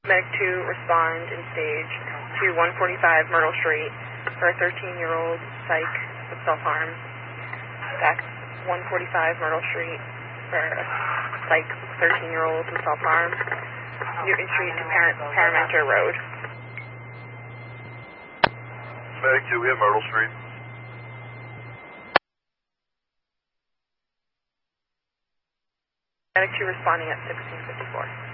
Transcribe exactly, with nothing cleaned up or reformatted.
Medic two, respond in stage to one forty-five Myrtle Street for a thirteen-year-old psych with self-harm. That's one forty-five Myrtle Street for a psych thirteen-year-old with self-harm. Newton Street to Par Parmenter Road. Medic two, we have Myrtle Street. Medic two responding at sixteen fifty-four.